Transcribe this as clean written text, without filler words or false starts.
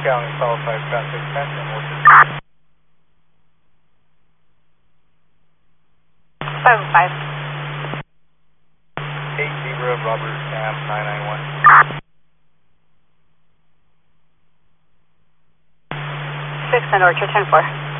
County, solid 5 traffic, transfer Orchard. 505. 80 Robert Sam 991. 6 and Orchard 10-4.